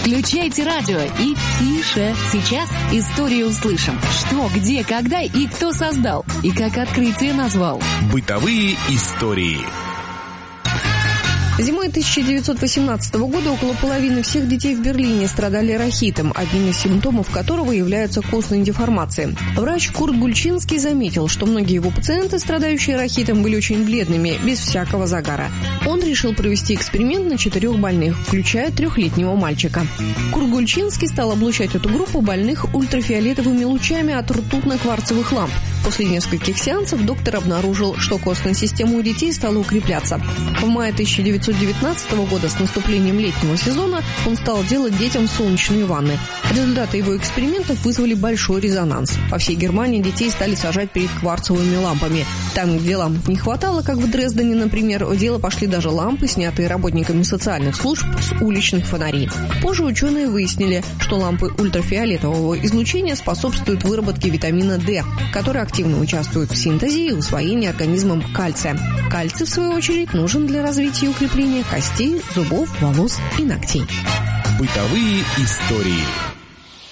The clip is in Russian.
Включайте радио и тише. Сейчас историю услышим. Что, где, когда и кто создал. И как открытие назвал. Бытовые истории. Зимой 1918 года около половины всех детей в Берлине страдали рахитом, одним из симптомов которого являются костные деформации. Врач Курт Гульчинский заметил, что многие его пациенты, страдающие рахитом, были очень бледными, без всякого загара. Он решил провести эксперимент на 4 больных, включая 3-летнего мальчика. Курт Гульчинский стал облучать эту группу больных ультрафиолетовыми лучами от ртутно-кварцевых ламп. После нескольких сеансов доктор обнаружил, что костная система у детей стала укрепляться. В мае 1919 года с наступлением летнего сезона он стал делать детям солнечные ванны. Результаты его экспериментов вызвали большой резонанс. По всей Германии детей стали сажать перед кварцевыми лампами. Там, где ламп не хватало, как в Дрездене, например, в дело пошли даже лампы, снятые работниками социальных служб с уличных фонарей. Позже ученые выяснили, что лампы ультрафиолетового излучения способствуют выработке витамина D, который активно участвует в синтезе и усвоении организмом кальция. Кальций, в свою очередь, нужен для развития и укрепления костей, зубов, волос и ногтей. Бытовые истории.